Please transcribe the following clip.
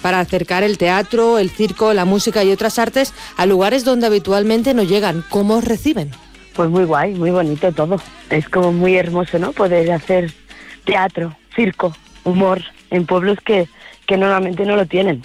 para acercar el teatro, el circo, la música y otras artes a lugares donde habitualmente no llegan. ¿Cómo os reciben? Pues muy guay, muy bonito todo. Es como muy hermoso, ¿no? Poder hacer teatro, circo, humor en pueblos que normalmente no lo tienen.